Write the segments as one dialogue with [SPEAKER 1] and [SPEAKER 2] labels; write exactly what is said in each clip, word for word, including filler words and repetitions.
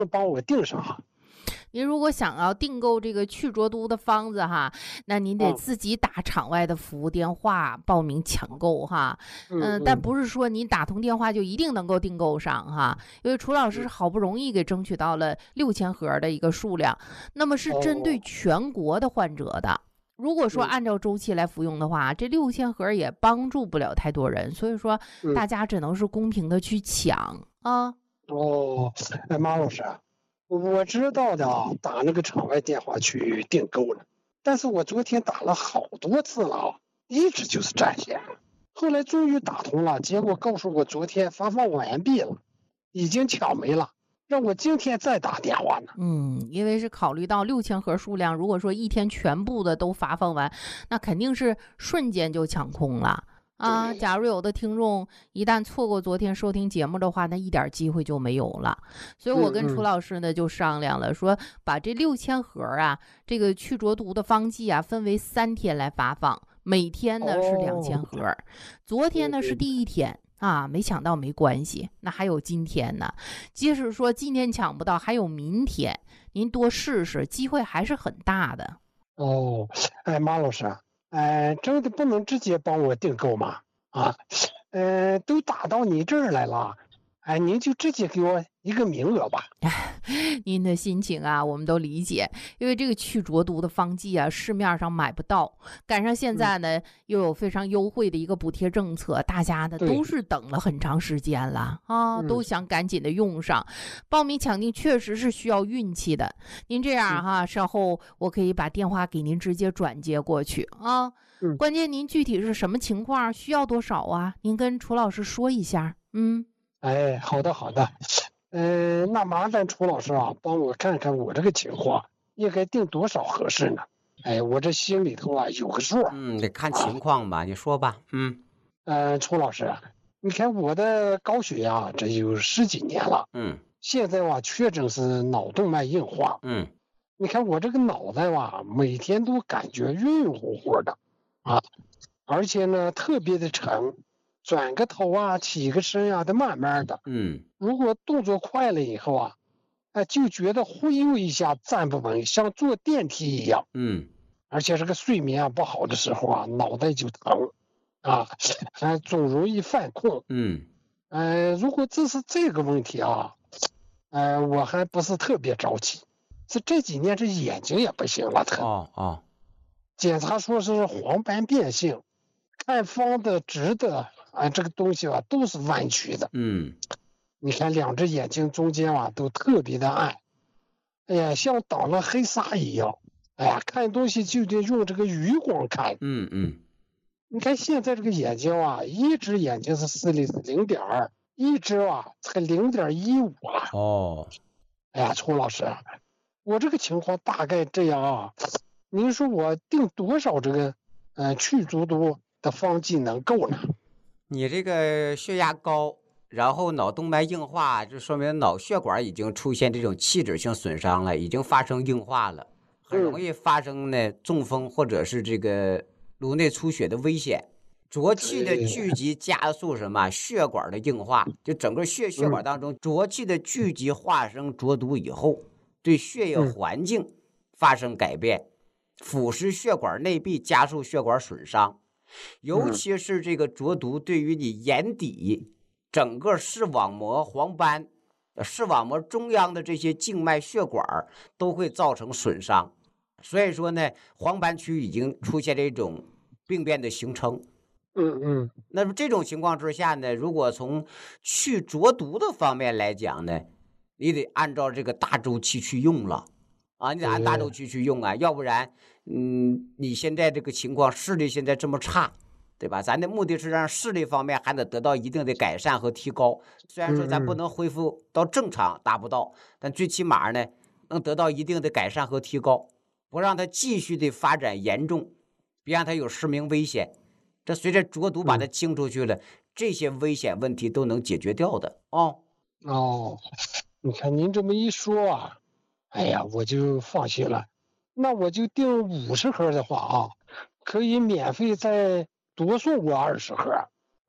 [SPEAKER 1] 帮我订上？
[SPEAKER 2] 您如果想要订购这个去浊毒的方子哈，那您得自己打场外的服务电话报名抢购哈。嗯、呃，但不是说您打通电话就一定能够订购上哈，因为楚老师好不容易给争取到了六千盒的一个数量，那么是针对全国的患者的。如果说按照周期来服用的话，这六千盒也帮助不了太多人，所以说大家只能是公平的去抢啊。
[SPEAKER 1] 哦，哎，马老师，我知道的，打那个场外电话去订购了，但是我昨天打了好多次了，一直就是占线。后来终于打通了，结果告诉我昨天发放完毕了，已经抢没了，让我今天再打电话呢。
[SPEAKER 2] 嗯，因为是考虑到六千盒数量，如果说一天全部的都发放完，那肯定是瞬间就抢空了。啊，假如有的听众一旦错过昨天收听节目的话，那一点机会就没有了。所以我跟楚老师呢就商量了，说把这六千盒啊，这个去浊毒的方剂啊，分为三天来发放，每天呢是两千盒。哦、昨天呢是第一天啊，没抢到没关系，那还有今天呢。即使说今天抢不到，还有明天，您多试试，机会还是很大的。
[SPEAKER 1] 哦，哎，马老师。哎，真的不能直接帮我订购吗？啊，呃，都打到你这儿来了，哎，您就直接给我一个名额吧。
[SPEAKER 2] 您的心情啊，我们都理解，因为这个去浊毒的方剂啊，市面上买不到，赶上现在呢、嗯、又有非常优惠的一个补贴政策，大家呢都是等了很长时间了啊、嗯，都想赶紧的用上。报名抢订确实是需要运气的。您这样哈，稍后我可以把电话给您直接转接过去啊。嗯、关键您具体是什么情况，需要多少啊？您跟楚老师说一下。嗯，
[SPEAKER 1] 哎，好的好的。嗯、呃，那麻烦楚老师啊，帮我看看我这个情况应该订多少合适呢？哎，我这心里头啊有个数。
[SPEAKER 3] 嗯，得看情况吧，啊、你说吧。嗯，
[SPEAKER 1] 呃，楚老师，你看我的高血压这有十几年了。
[SPEAKER 3] 嗯，
[SPEAKER 1] 现在吧确诊是脑动脉硬化。
[SPEAKER 3] 嗯，
[SPEAKER 1] 你看我这个脑袋吧，每天都感觉晕晕乎乎的啊，而且呢特别的沉。转个头啊，起个身啊，得慢慢的。
[SPEAKER 3] 嗯，
[SPEAKER 1] 如果动作快了以后啊，哎，就觉得忽悠一下站不稳，像坐电梯一样。
[SPEAKER 3] 嗯，
[SPEAKER 1] 而且这个睡眠啊不好的时候啊，脑袋就疼，啊，还总容易犯困。
[SPEAKER 3] 嗯，
[SPEAKER 1] 呃，如果这是这个问题啊，呃，我还不是特别着急。是这几年这眼睛也不行了，疼。
[SPEAKER 3] 哦哦，
[SPEAKER 1] 检查说是黄斑变性，看方的、直的。啊，这个东西啊都是弯曲的。
[SPEAKER 3] 嗯，
[SPEAKER 1] 你看两只眼睛中间啊都特别的暗，哎呀，像挡了黑纱一样。哎呀，看东西就得用这个余光看。
[SPEAKER 3] 嗯嗯，
[SPEAKER 1] 你看现在这个眼睛啊，一只眼睛是视力是零点二，一只啊才零点一五啊。
[SPEAKER 3] 哦，
[SPEAKER 1] 哎呀，楚老师，我这个情况大概这样啊，您说我订多少这个呃去浊毒的方剂能够呢？
[SPEAKER 3] 你这个血压高，然后脑动脉硬化，就说明脑血管已经出现这种器质性损伤了，已经发生硬化了，很容易发生呢中风或者是这个颅内出血的危险。浊气的聚集加速什么血管的硬化，就整个血血管当中浊气的聚集化生浊毒以后，对血液环境发生改变，腐蚀血管内壁，加速血管损伤。尤其是这个浊毒对于你眼底整个视网膜黄斑、视网膜中央的这些静脉血管都会造成损伤。所以说呢，黄斑区已经出现这种病变的形成。
[SPEAKER 1] 嗯嗯。
[SPEAKER 3] 那么这种情况之下呢，如果从去浊毒的方面来讲呢，你得按照这个大周期去用了啊，你得按大周期去用啊，要不然。嗯，你现在这个情况视力现在这么差，对吧？咱的目的是让视力方面还得得到一定的改善和提高。虽然说咱不能恢复到正常，达不到，但最起码呢，能得到一定的改善和提高，不让它继续的发展严重，别让它有失明危险。这随着浊毒把它清出去了，嗯、这些危险问题都能解决掉的哦。
[SPEAKER 1] 哦，你看您这么一说啊，哎呀，我就放心了。那我就订五十盒的话啊，可以免费再多送我二十盒，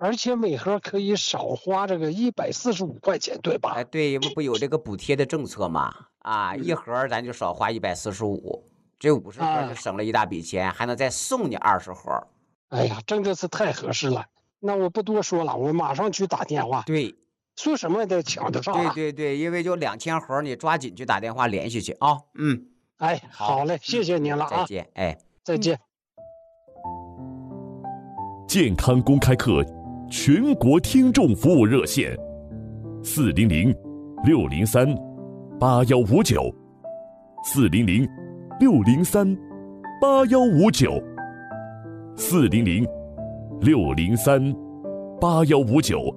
[SPEAKER 1] 而且每盒可以少花这个一百四十五块钱，对吧？
[SPEAKER 3] 哎，对，不有这个补贴的政策嘛？啊，
[SPEAKER 1] 嗯
[SPEAKER 3] 一盒咱就少花一百四十五，这五十盒就省了一大笔钱，还能再送你二十盒。
[SPEAKER 1] 哎呀，真的是太合适了。那我不多说了，我马上去打电话。
[SPEAKER 3] 对，
[SPEAKER 1] 说什么得抢得上、啊。
[SPEAKER 3] 对对对，因为就两千盒，你抓紧去打电话联系去啊。嗯，
[SPEAKER 1] 哎，好嘞，谢谢您了啊。
[SPEAKER 3] 再见，哎，
[SPEAKER 1] 再见。
[SPEAKER 4] 健康公开课全国听众服务热线：四零零六零三八幺五九，四零零六零三八幺五九，四零零六零三八幺五九。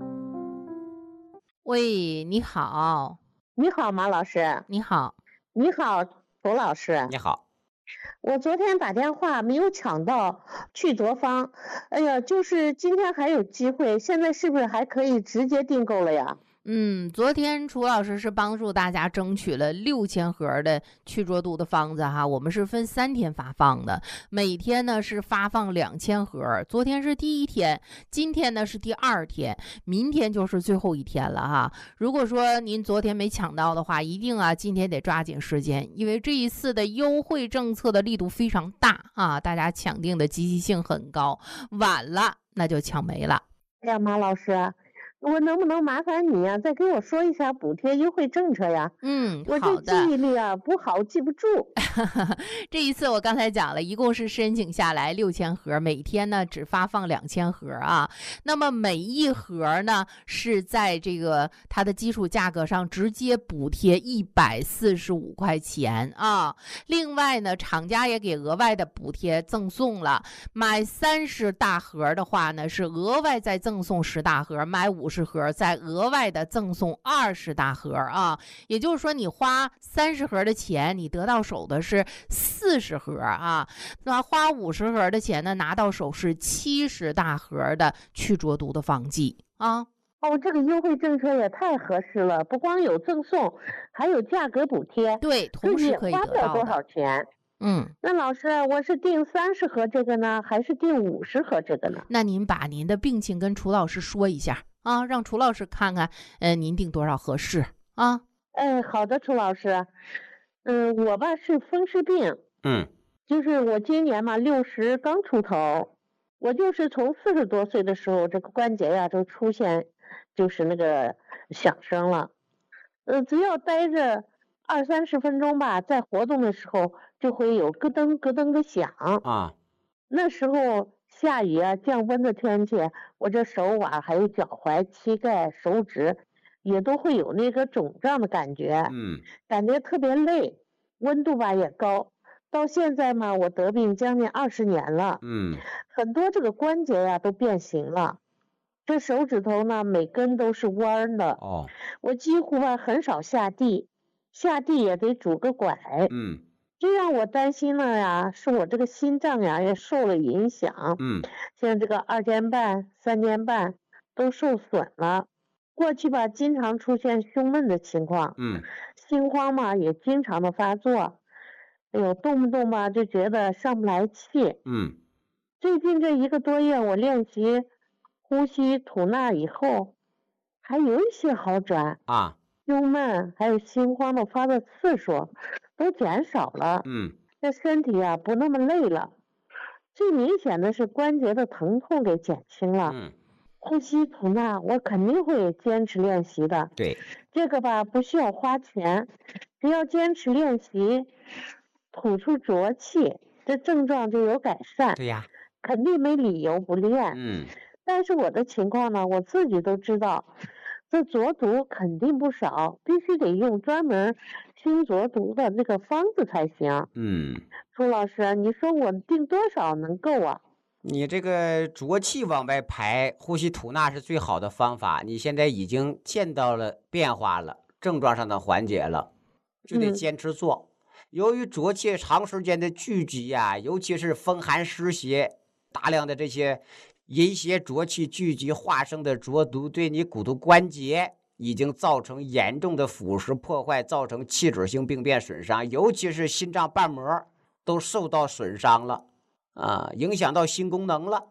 [SPEAKER 2] 喂，你好。
[SPEAKER 5] 你好，马老师。
[SPEAKER 2] 你好。
[SPEAKER 5] 你好，涂老师。
[SPEAKER 3] 你好。
[SPEAKER 5] 我昨天打电话没有抢到去卓芳，哎呀，就是今天还有机会，现在是不是还可以直接订购了呀？
[SPEAKER 2] 嗯，昨天楚老师是帮助大家争取了六千盒的去浊毒的方子哈，我们是分三天发放的，每天呢是发放两千盒。昨天是第一天，今天呢是第二天，明天就是最后一天了哈。如果说您昨天没抢到的话，一定啊今天得抓紧时间，因为这一次的优惠政策的力度非常大啊，大家抢订的积极性很高，晚了那就抢没了。
[SPEAKER 5] 哎呀，马老师。我能不能麻烦你呀、啊，再给我说一下补贴优惠政策呀？
[SPEAKER 2] 嗯，
[SPEAKER 5] 我这记忆力啊不好，记不住。
[SPEAKER 2] 这一次我刚才讲了，一共是申请下来六千盒，每天呢只发放两千盒啊。那么每一盒呢是在这个它的基础价格上直接补贴一百四十五块钱啊。另外呢，厂家也给额外的补贴赠送了，买三十大盒的话呢是额外再赠送十大盒，买五十盒再额外的赠送二十大盒啊。也就是说你花三十盒的钱，你得到手的是四十盒啊，那花五十盒的钱呢，拿到手是七十大盒的去浊毒的方剂啊。
[SPEAKER 5] 哦，这个优惠政策也太合适了，不光有赠送，还有价格补贴。
[SPEAKER 2] 对，同时可以得到的。
[SPEAKER 5] 花不了多少钱。
[SPEAKER 2] 嗯，
[SPEAKER 5] 那老师，我是订三十盒这个呢，还是订五十盒这个呢？
[SPEAKER 2] 那您把您的病情跟楚老师说一下啊，让楚老师看看，呃，您订多少合适啊？
[SPEAKER 5] 哎，好的，楚老师。嗯，我吧是风湿病。
[SPEAKER 3] 嗯，
[SPEAKER 5] 就是我今年嘛六十刚出头，我就是从四十多岁的时候，这个关节呀就出现就是那个响声了。呃，只要待着二三十分钟吧，在活动的时候就会有咯噔咯噔的响
[SPEAKER 3] 啊。
[SPEAKER 5] 那时候下雨啊、降温的天气，我这手腕还有脚踝、膝盖、手指也都会有那个肿胀的感觉，
[SPEAKER 3] 嗯，
[SPEAKER 5] 感觉特别累，温度吧也高。到现在嘛，我得病将近二十年了，
[SPEAKER 3] 嗯，
[SPEAKER 5] 很多这个关节呀、啊、都变形了，这手指头呢每根都是弯的，
[SPEAKER 3] 哦，
[SPEAKER 5] 我几乎吧很少下地，下地也得拄个拐，
[SPEAKER 3] 嗯，
[SPEAKER 5] 这让我担心了呀，是我这个心脏呀也受了影响，
[SPEAKER 3] 嗯，
[SPEAKER 5] 像这个二尖瓣、三尖瓣都受损了，过去吧经常出现胸闷的情况，
[SPEAKER 3] 嗯，
[SPEAKER 5] 心慌嘛也经常的发作。哎呦，动不动吧就觉得上不来气。
[SPEAKER 3] 嗯，
[SPEAKER 5] 最近这一个多月，我练习呼吸吐纳以后，还有一些好转
[SPEAKER 3] 啊，
[SPEAKER 5] 胸闷还有心慌的发的次数都减少了。
[SPEAKER 3] 嗯，
[SPEAKER 5] 这身体啊不那么累了。最明显的是关节的疼痛给减轻了。
[SPEAKER 3] 嗯，
[SPEAKER 5] 呼吸吐纳我肯定会坚持练习的。
[SPEAKER 3] 对，
[SPEAKER 5] 这个吧不需要花钱，只要坚持练习。吐出浊气，这症状就有改善。
[SPEAKER 3] 对呀，
[SPEAKER 5] 肯定没理由不练。
[SPEAKER 3] 嗯，
[SPEAKER 5] 但是我的情况呢，我自己都知道，这浊毒肯定不少，必须得用专门清浊毒的这个方子才行。
[SPEAKER 3] 嗯，
[SPEAKER 5] 朱老师，你说我定多少能够啊？
[SPEAKER 3] 你这个浊气往外排，呼吸吐纳是最好的方法。你现在已经见到了变化了，症状上的缓解了，就得坚持做。嗯，由于浊气长时间的聚集呀、啊，尤其是风寒湿邪，大量的这些阴邪浊气聚集化生的浊毒，对你骨头关节已经造成严重的腐蚀破坏，造成器质性病变损伤，尤其是心脏瓣膜都受到损伤了啊，影响到心功能了。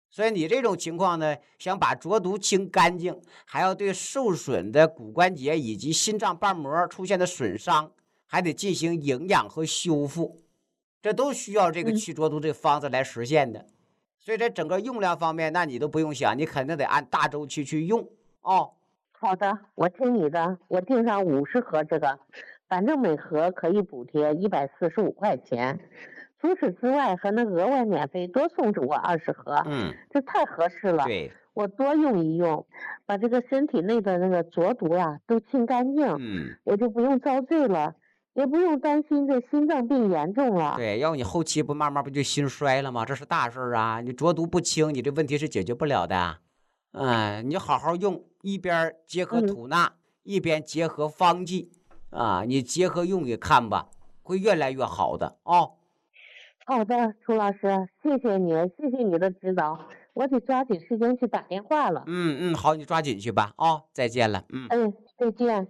[SPEAKER 3] 所以你这种情况呢，想把浊毒清干净，还要对受损的骨关节以及心脏瓣膜出现的损伤，还得进行营养和修复，这都需要这个去浊毒这个方子来实现的。所以在整个用量方面，那你都不用想，你肯定得按大周期去用哦。
[SPEAKER 5] 好的，我听你的，我订上五十盒这个，反正每盒可以补贴一百四十五块钱。除此之外，还能额外免费多送我二十盒，
[SPEAKER 3] 嗯，
[SPEAKER 5] 这太合适了。
[SPEAKER 3] 对，
[SPEAKER 5] 我多用一用，把这个身体内的那个浊毒呀都清干净，
[SPEAKER 3] 嗯，
[SPEAKER 5] 我就不用遭罪了，也不用担心这心脏病严重了。
[SPEAKER 3] 对，要你后期不慢慢不就心衰了吗？这是大事啊！你浊毒不清，你这问题是解决不了的。哎，你好好用，一边结合吐纳，嗯、一边结合方剂啊，你结合用也看吧，会越来越好的哦。
[SPEAKER 5] 好的，楚老师，谢谢你，谢谢你的指导，我得抓紧时间去打电话了。
[SPEAKER 3] 嗯嗯，好，你抓紧去吧。哦，再见了。嗯
[SPEAKER 5] 嗯，再见。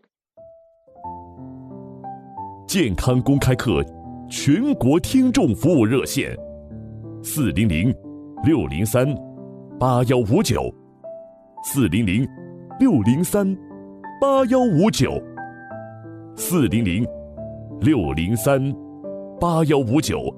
[SPEAKER 4] 健康公开课全国听众服务热线：四零零六零三八幺五九，四零零六零三八幺五九，四零零六零三八幺五九。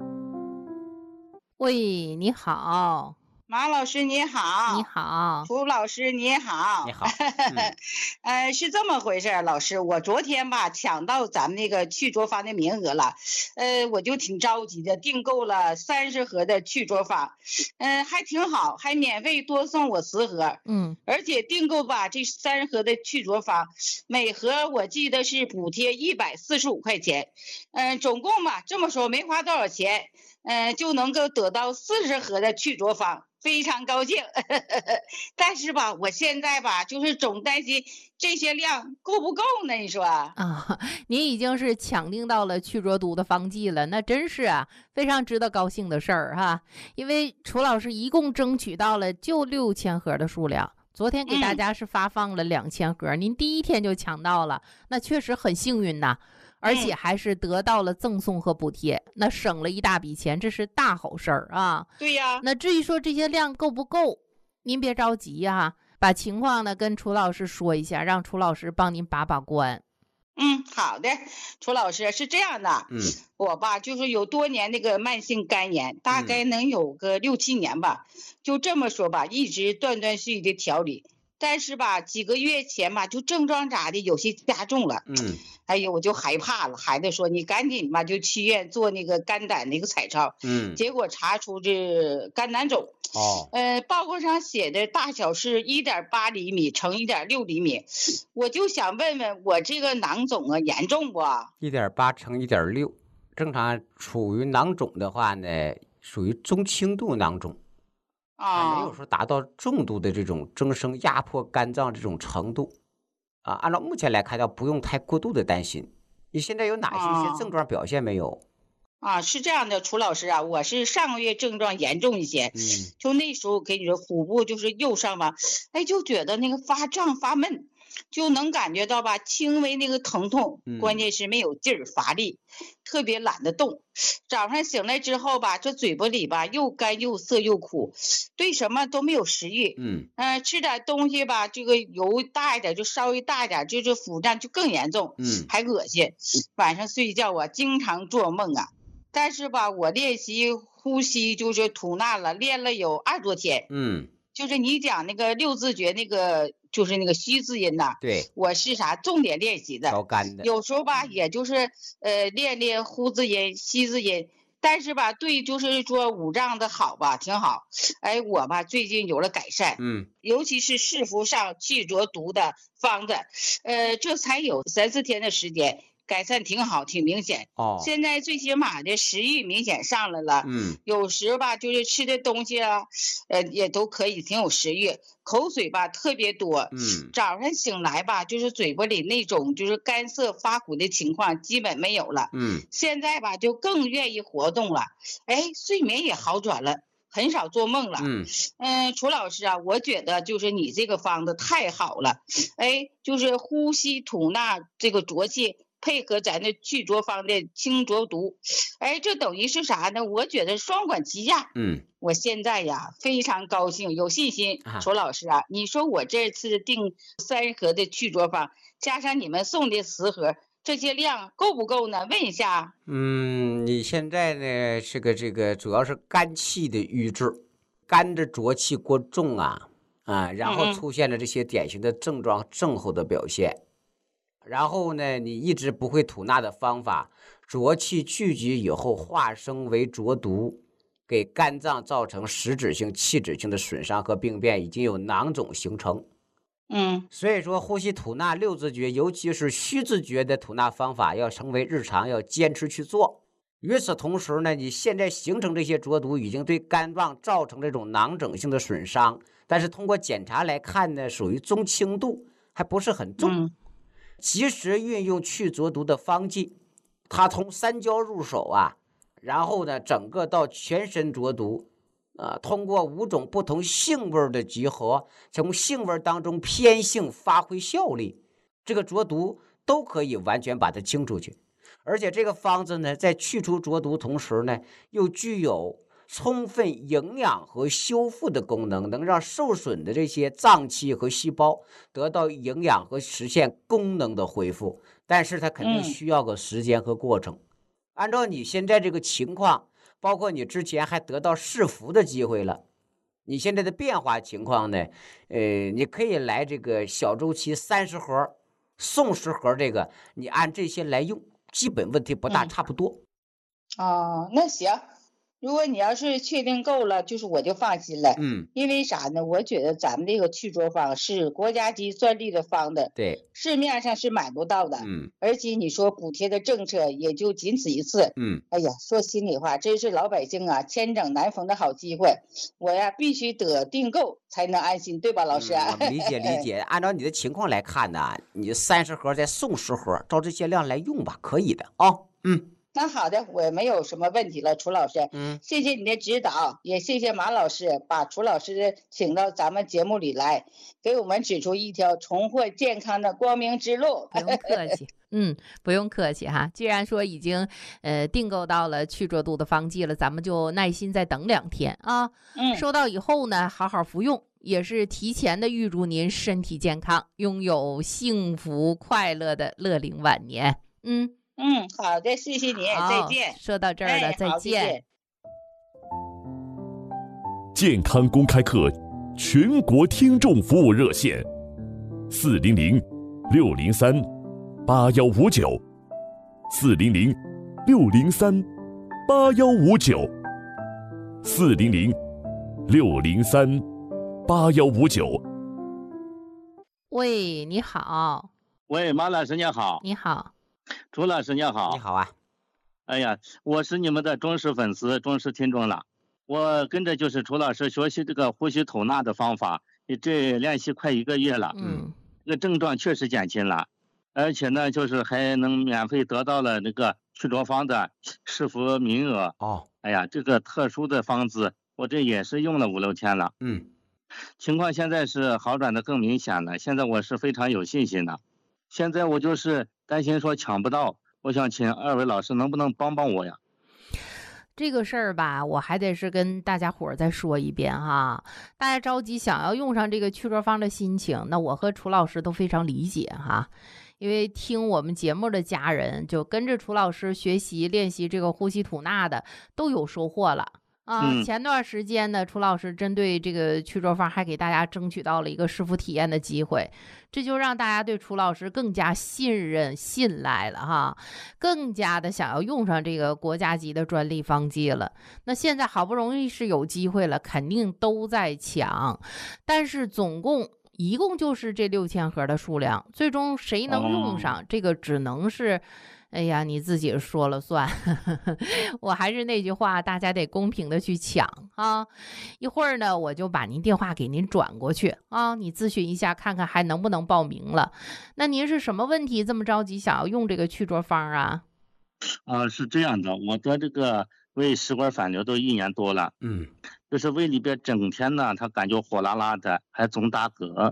[SPEAKER 2] 喂，你好，
[SPEAKER 6] 马老师你好。
[SPEAKER 2] 你好，
[SPEAKER 6] 楚老师你好。
[SPEAKER 3] 你好。嗯、
[SPEAKER 6] 呃，是这么回事，老师，我昨天吧抢到咱们那个去浊方的名额了，呃，我就挺着急的，订购了三十盒的去浊方，嗯、呃，还挺好，还免费多送我十盒。
[SPEAKER 2] 嗯，而
[SPEAKER 6] 且订购吧这三十盒的去浊方，每盒我记得是补贴一百四十五块钱，嗯、呃，总共吧这么说没花多少钱。嗯、呃，就能够得到四十盒的去浊方，非常高兴。但是吧，我现在吧，就是总担心这些量够不够呢？你说
[SPEAKER 2] 啊，您已经是抢订到了去浊毒的方剂了，那真是啊，非常值得高兴的事儿哈。因为楚老师一共争取到了就六千盒的数量。昨天给大家是发放了两千盒、嗯、您第一天就抢到了，那确实很幸运呐。而且还是得到了赠送和补贴、嗯、那省了一大笔钱，这是大好事儿啊。
[SPEAKER 6] 对呀，
[SPEAKER 2] 那至于说这些量够不够，您别着急啊，把情况呢跟楚老师说一下，让楚老师帮您把把关。
[SPEAKER 6] 嗯，好的，楚老师是这样的，
[SPEAKER 3] 嗯，
[SPEAKER 6] 我吧就是有多年那个慢性肝炎，大概能有个六七年吧、嗯、就这么说吧，一直断断续续的调理，但是吧几个月前吧就症状咋的有些加重了。
[SPEAKER 3] 嗯，
[SPEAKER 6] 哎呦我就害怕了，孩子说你赶紧吧就去医院做那个肝胆那个彩超。
[SPEAKER 3] 嗯，
[SPEAKER 6] 结果查出这肝囊肿。
[SPEAKER 3] 哦，
[SPEAKER 6] 呃，报告上写的大小是 一点八厘米乘 一点六厘米，我就想问问我这个囊肿啊严重不？
[SPEAKER 3] 一点八乘一点六，正常处于囊肿的话呢属于中轻度囊肿，还没有说达到重度的这种增生压迫肝脏这种程度啊。按照目前来看，要不用太过度的担心。你现在有哪些些症状表现没有？
[SPEAKER 6] 啊，是这样的，楚老师啊，我是上个月症状严重一些，
[SPEAKER 3] 嗯，
[SPEAKER 6] 就那时候给你说腹部就是右上吧，哎，就觉得那个发胀发闷，就能感觉到吧轻微那个疼痛，
[SPEAKER 3] 嗯、
[SPEAKER 6] 关键是没有劲儿乏力，特别懒得动。早上醒来之后吧，这嘴巴里吧又干又涩又苦，对什么都没有食欲。
[SPEAKER 3] 嗯，
[SPEAKER 6] 呃，吃点东西吧，这个油大一点就稍微大一点，就这腹胀就更严重。
[SPEAKER 3] 嗯，
[SPEAKER 6] 还恶心，晚上睡觉啊经常做梦啊。但是吧，我练习呼吸就是吐纳了，练了有二十多天。
[SPEAKER 3] 嗯，
[SPEAKER 6] 就是你讲那个六字诀那个，就是那个虚字音呐。
[SPEAKER 3] 对，
[SPEAKER 6] 我是啥重点练习的，
[SPEAKER 3] 调肝的。
[SPEAKER 6] 有时候吧，也就是呃练练呼字音、吸字音。但是吧，对，就是说五脏的好吧，挺好。哎，我吧最近有了改善，
[SPEAKER 3] 嗯，
[SPEAKER 6] 尤其是试服上去浊毒的方子，呃，这才有三四天的时间。改善挺好，挺明显。
[SPEAKER 3] 哦，
[SPEAKER 6] 现在最起码的食欲明显上来了。
[SPEAKER 3] 嗯，
[SPEAKER 6] 有时吧，就是吃的东西啊，呃，也都可以挺有食欲。口水吧特别多。
[SPEAKER 3] 嗯，
[SPEAKER 6] 早上醒来吧，就是嘴巴里那种就是干涩发苦的情况基本没有了。
[SPEAKER 3] 嗯，
[SPEAKER 6] 现在吧就更愿意活动了，哎，睡眠也好转了。很少做梦了。
[SPEAKER 3] 嗯
[SPEAKER 6] 嗯，楚老师啊，我觉得就是你这个方子太好了，哎，就是呼吸吐纳这个浊气配合咱的去浊方的清浊毒，哎，这等于是啥呢？我觉得双管齐下。
[SPEAKER 3] 嗯，
[SPEAKER 6] 我现在呀非常高兴，有信心。
[SPEAKER 3] 啊
[SPEAKER 6] 楚老师啊，你说我这次订三盒的去浊方，加上你们送的十盒，这些量够不够呢？问一下。
[SPEAKER 3] 嗯，你现在呢是个这个主要是肝气的郁滞，肝的浊气过重啊啊，然后
[SPEAKER 6] 嗯嗯
[SPEAKER 3] 出现了这些典型的症状症候的表现。然后呢，你一直不会吐纳的方法，浊气聚集以后化生为浊毒，给肝脏造成实质性、器质性的损伤和病变，已经有囊肿形成。
[SPEAKER 6] 嗯
[SPEAKER 3] 所以说，呼吸吐纳六字诀，尤其是虚字诀的吐纳方法，要成为日常，要坚持去做。与此同时呢，你现在形成这些浊毒，已经对肝脏造成这种囊肿性的损伤，但是通过检查来看呢，属于中轻度，还不是很重。
[SPEAKER 6] 嗯
[SPEAKER 3] 及时运用去浊毒的方剂，它从三焦入手啊，然后呢，整个到全身浊毒，呃，通过五种不同性味的集合，从性味当中偏性发挥效力，这个浊毒都可以完全把它清出去。而且这个方子呢，在去除浊毒同时呢，又具有充分营养和修复的功能，能让受损的这些脏器和细胞得到营养和实现功能的恢复。但是它肯定需要个时间和过程。嗯、按照你现在这个情况，包括你之前还得到试服的机会了，你现在的变化情况呢，呃，你可以来这个小周期三十盒送十盒，这个你按这些来用，基本问题不大，
[SPEAKER 6] 嗯、
[SPEAKER 3] 差不多。
[SPEAKER 6] 哦，那行。如果你要是确定够了，就是我就放心了。
[SPEAKER 3] 嗯，
[SPEAKER 6] 因为啥呢？我觉得咱们这个去浊方是国家级专利的方的，
[SPEAKER 3] 对，
[SPEAKER 6] 市面上是买不到的。
[SPEAKER 3] 嗯，
[SPEAKER 6] 而且你说补贴的政策也就仅此一次。
[SPEAKER 3] 嗯，
[SPEAKER 6] 哎呀，说心里话，这是老百姓啊千整难逢的好机会，我呀必须得订购才能安心，对吧，老师？
[SPEAKER 3] 嗯、理解理解。按照你的情况来看呢，你三十盒再送十盒，照这些量来用吧，可以的啊、哦。嗯。
[SPEAKER 6] 那好的，我没有什么问题了，楚老师。
[SPEAKER 3] 嗯，
[SPEAKER 6] 谢谢你的指导，也谢谢马老师把楚老师请到咱们节目里来，给我们指出一条重获健康的光明之路。
[SPEAKER 2] 不用客气，嗯，不用客气哈。既然说已经呃订购到了去浊毒的方剂了，咱们就耐心再等两天啊。
[SPEAKER 6] 嗯，
[SPEAKER 2] 收到以后呢，好好服用，也是提前的预祝您身体健康，拥有幸福快乐的乐龄晚年。嗯。
[SPEAKER 6] 嗯，好的，谢谢你，再见。
[SPEAKER 2] 说到这儿了，
[SPEAKER 6] 哎、
[SPEAKER 2] 再见。
[SPEAKER 4] 健康公开课全国听众服务热线：四零零六零三八幺五九，四零零六零三八幺五九，四零零六零三八幺五九。
[SPEAKER 2] 喂，你好。
[SPEAKER 7] 喂，马老师你好。
[SPEAKER 2] 你好。
[SPEAKER 7] 楚老师你好。
[SPEAKER 3] 你好啊。
[SPEAKER 7] 哎呀，我是你们的忠实粉丝、忠实听众了。我跟着就是楚老师学习这个呼吸吐纳的方法，这练习快一个月了。
[SPEAKER 2] 嗯。
[SPEAKER 7] 这个症状确实减轻了，而且呢，就是还能免费得到了那个去浊方的试服名额。
[SPEAKER 3] 哦。
[SPEAKER 7] 哎呀，这个特殊的方子，我这也是用了五六天了。
[SPEAKER 3] 嗯。
[SPEAKER 7] 情况现在是好转的更明显了，现在我是非常有信心的。现在我就是担心说抢不到，我想请二位老师能不能帮帮我呀？
[SPEAKER 2] 这个事儿吧，我还得是跟大家伙儿再说一遍哈。大家着急想要用上这个去浊方的心情，那我和楚老师都非常理解哈。因为听我们节目的家人，就跟着楚老师学习练习这个呼吸吐纳的，都有收获了。啊，
[SPEAKER 7] 嗯、
[SPEAKER 2] 前段时间呢，楚老师针对这个去浊方还给大家争取到了一个师傅体验的机会，这就让大家对楚老师更加信任、信赖了哈，更加的想要用上这个国家级的专利方剂了。那现在好不容易是有机会了，肯定都在抢，但是总共一共就是这六千盒的数量，最终谁能用上，哦、这个只能是。哎呀，你自己说了算。我还是那句话，大家得公平的去抢啊！一会儿呢，我就把您电话给您转过去啊，你咨询一下，看看还能不能报名了。那您是什么问题这么着急想要用这个去浊方啊？
[SPEAKER 7] 啊、呃，是这样的，我得这个胃食管反流都一年多了，
[SPEAKER 3] 嗯，
[SPEAKER 7] 就是胃里边整天呢，他感觉火辣辣的，还总打嗝。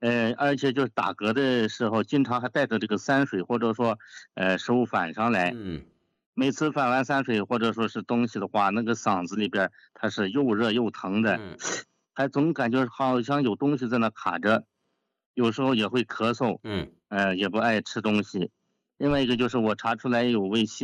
[SPEAKER 7] 呃，而且就是打嗝的时候，经常还带着这个散水，或者说呃食物反上来。
[SPEAKER 3] 嗯
[SPEAKER 7] 每次反完散水或者说是东西的话，那个嗓子里边它是又热又疼的，
[SPEAKER 3] 嗯
[SPEAKER 7] 还总感觉好像有东西在那卡着，有时候也会咳嗽，
[SPEAKER 3] 嗯。
[SPEAKER 7] 呃，也不爱吃东西。另外一个就是我查出来有胃细